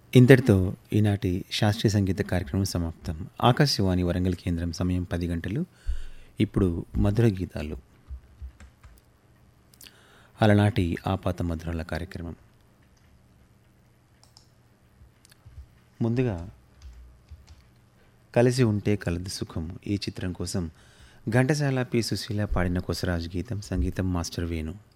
ఇంతటితో ఈనాటి శాస్త్రీయ సంగీత కార్యక్రమం సమాప్తం. ఆకాశవాణి వరంగల్ కేంద్రం సమయం 10 గంటలు. ఇప్పుడు మధుర గీతాలు. అలనాటి ఆపాత మధురాల కార్యక్రమం. ముందుగా కలిసి ఉంటే కలదు సుఖం ఈ చిత్రం కోసం ఘంటసాల పి సుశీల పాడిన కొసరాజు గీతం, సంగీతం మాస్టర్ వేణు.